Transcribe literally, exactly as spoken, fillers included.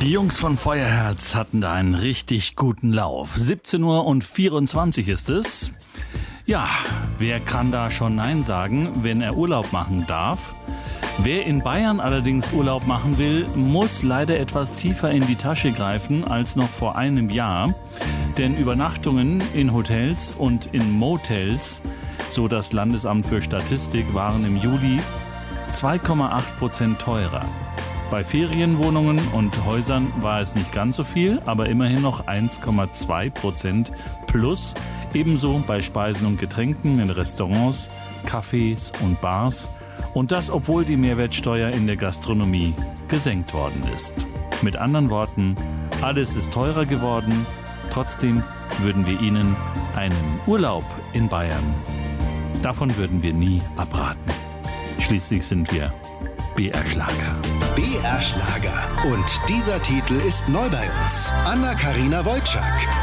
Die Jungs von Feuerherz hatten da einen richtig guten Lauf. siebzehn Uhr und vierundzwanzig ist es. Ja, wer kann da schon Nein sagen, wenn er Urlaub machen darf? Wer in Bayern allerdings Urlaub machen will, muss leider etwas tiefer in die Tasche greifen als noch vor einem Jahr. Denn Übernachtungen in Hotels und in Motels, so das Landesamt für Statistik, waren im Juli zwei Komma acht Prozent teurer. Bei Ferienwohnungen und Häusern war es nicht ganz so viel, aber immerhin noch eins Komma zwei Prozent plus. Ebenso bei Speisen und Getränken in Restaurants, Cafés und Bars. Und das, obwohl die Mehrwertsteuer in der Gastronomie gesenkt worden ist. Mit anderen Worten, alles ist teurer geworden. Trotzdem würden wir Ihnen einen Urlaub in Bayern, davon würden wir nie abraten. Schließlich sind wir B R Schlager. B R Schlager. Und dieser Titel ist neu bei uns. Anna-Karina Wojcik.